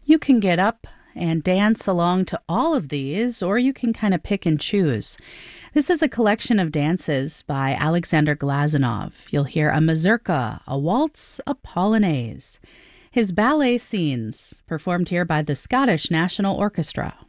You can get up and dance along to all of these, or you can kind of pick and choose. This is a collection of dances by Alexander Glazunov. You'll hear a mazurka, a waltz, a polonaise. His ballet scenes, performed here by the Scottish National Orchestra.